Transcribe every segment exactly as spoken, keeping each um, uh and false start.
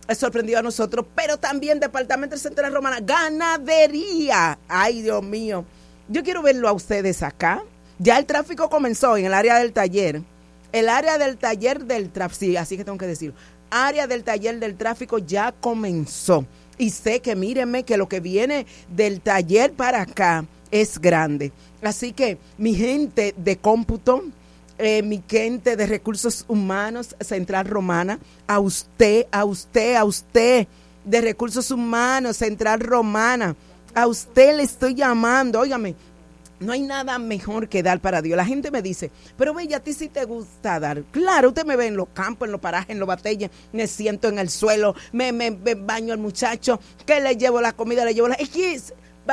sorprendido a nosotros, pero también Departamento Central Romana, ganadería. Ay, Dios mío. Yo quiero verlo a ustedes acá. Ya el tráfico comenzó en el área del taller. El área del taller del tráfico, sí, así que tengo que decir, área del taller del tráfico ya comenzó. Y sé que mírenme que lo que viene del taller para acá es grande. Así que mi gente de cómputo, eh, mi gente de recursos humanos, Central Romana, a usted, a usted, a usted de recursos humanos, Central Romana, a usted le estoy llamando, óigame. No hay nada mejor que dar para Dios. La gente me dice, pero Bella, a ti sí te gusta dar. Claro, usted me ve en los campos, en los parajes, en los batalles, me siento en el suelo, me, me, me baño al muchacho, que le llevo la comida, le llevo la... Es que es,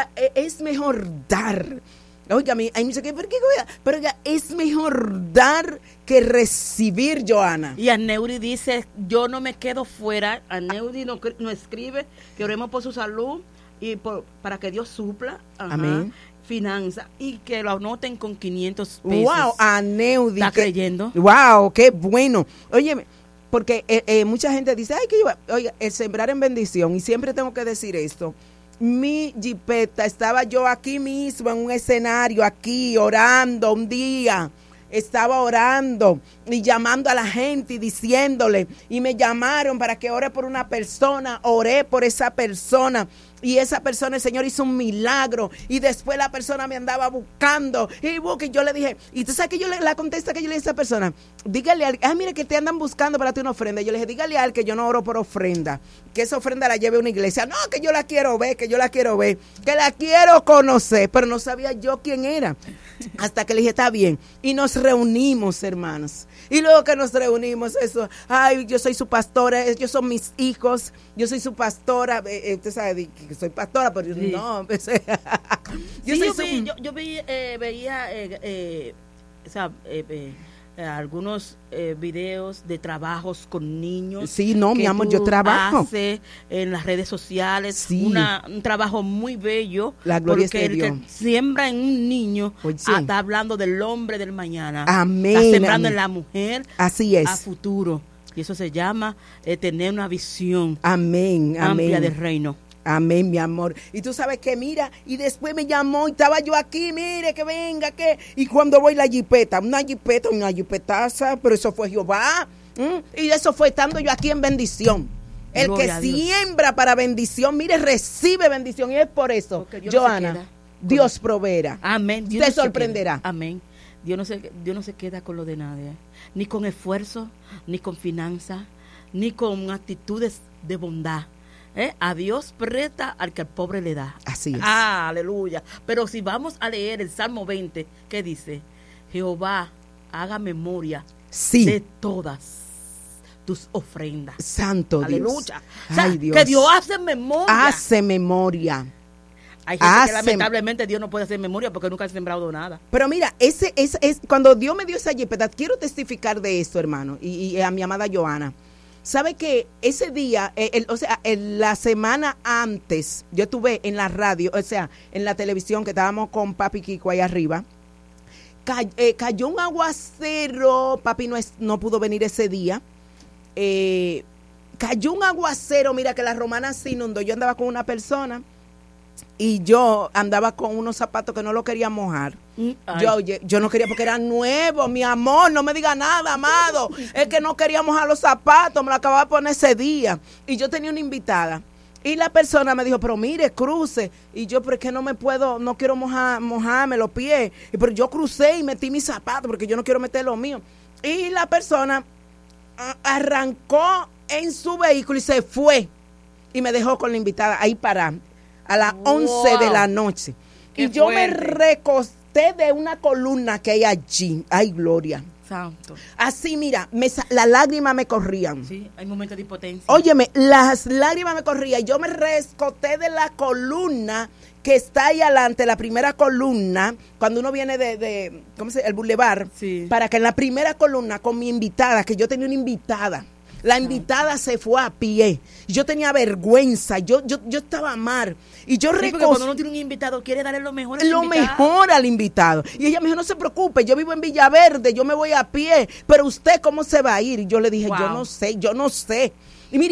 es mejor dar. Oiga, hay muchos que, ¿por qué? Pero ya es mejor dar que recibir, Joana. Y Aneudi dice, yo no me quedo fuera. Aneudi nos no escribe que oremos por su salud y por, para que Dios supla. Ajá. Amén. Finanza y que lo anoten con quinientos pesos. Wow, Aneudi. ¿Está que, creyendo? Wow, qué bueno. Oye, porque eh, eh, mucha gente dice, ay, que yo, oye, el sembrar en bendición, y siempre tengo que decir esto. Mi jipeta, estaba yo aquí mismo en un escenario, aquí orando un día. Estaba orando y llamando a la gente y diciéndole, y me llamaron para que ore por una persona, oré por esa persona. Y esa persona, el Señor hizo un milagro. Y después la persona me andaba buscando. Y busca, y yo le dije, y tú sabes que yo le, la contesta que yo le dije a esa persona, dígale al, ah, mire que te andan buscando para ti una ofrenda. Yo le dije, dígale a él que yo no oro por ofrenda. Que esa ofrenda la lleve a una iglesia. No, que yo la quiero ver, que yo la quiero ver. Que la quiero conocer. Pero no sabía yo quién era. Hasta que le dije, está bien. Y nos reunimos, hermanos. Y luego que nos reunimos, eso, ay, yo soy su pastora, ellos son mis hijos, yo soy su pastora, eh, eh, usted sabe que soy pastora, pero sí. no, pues, yo, sí, soy yo, su... vi, yo, yo vi, eh, veía, eh, eh, o sea, eh, eh, eh, algunos eh, videos de trabajos con niños. Sí, no, mi amor, yo trabajo. Hace en las redes sociales, sí. una, un trabajo muy bello. La gloria porque es de el Dios. que siembra en un niño, Oye, sí. está hablando del hombre del mañana. Amén. Está sembrando amén. en la mujer. Así es. A futuro. Y eso se llama eh, tener una visión amén, amplia amén. del reino. Amén, mi amor. Y tú sabes que, mira, y después me llamó y estaba yo aquí, mire, que venga, que... Y cuando voy la jipeta, una jipeta, una jipetaza, pero eso fue Jehová. ¿Mm? Y eso fue estando yo aquí en bendición. El Gloria que siembra para bendición, mire, recibe bendición. Y es por eso, Joana, no Dios proveerá. Amén. Dios te no sorprenderá. Amén. Dios no, se, Dios no se queda con lo de nadie. Ni con esfuerzo, ni con finanzas, ni con actitudes de bondad. ¿Eh? A Dios presta al que al pobre le da. Así es. Ah, aleluya. Pero si vamos a leer el Salmo veinte, ¿qué dice? Jehová haga memoria sí. de todas tus ofrendas. Santo aleluya. Dios. O sea, Ay, Dios. que Dios hace memoria. Hace memoria. Hay gente hace... que lamentablemente Dios no puede hacer memoria porque nunca ha sembrado nada. Pero mira, ese, ese, es cuando Dios me dio esa jipeta, quiero testificar de esto, hermano, y, y a mi amada Joana. ¿Sabe que ese día, eh, el, o sea, el, la semana antes, yo estuve en la radio, o sea, en la televisión, que estábamos con Papi Kiko ahí arriba, cay, eh, cayó un aguacero, Papi no, es, no pudo venir ese día, eh, cayó un aguacero, mira que la Romana se inundó, yo andaba con una persona, y yo andaba con unos zapatos que no lo quería mojar. Yo, yo no quería porque eran nuevos, mi amor, no me diga nada, amado. Es que no quería mojar los zapatos, me lo acababa de poner ese día. Y yo tenía una invitada. Y la persona me dijo, pero mire, cruce. Y yo, pero es que no me puedo, no quiero mojar, mojarme los pies. Y pero yo crucé y metí mis zapatos porque yo no quiero meter los míos. Y la persona arrancó en su vehículo y se fue. Y me dejó con la invitada ahí para a las wow. once de la noche. Qué y yo fuerte. Me recosté de una columna que hay allí. Ay, gloria. Santo. Así, mira, me, las lágrimas me corrían. Sí, hay momentos de impotencia. Óyeme, las lágrimas me corrían. Y yo me recosté de la columna que está ahí adelante, la primera columna, cuando uno viene de, de ¿cómo se llama? El bulevar, sí. Para que en la primera columna con mi invitada, que yo tenía una invitada. La invitada se fue a pie. Yo tenía vergüenza. Yo yo yo estaba mal. Y yo sí, recos... porque cuando uno tiene un invitado, quiere darle lo mejor a Lo mejor al invitado. Y ella me dijo, no se preocupe, yo vivo en Villaverde, yo me voy a pie. Pero usted, ¿cómo se va a ir? Y yo le dije, wow. yo no sé, yo no sé.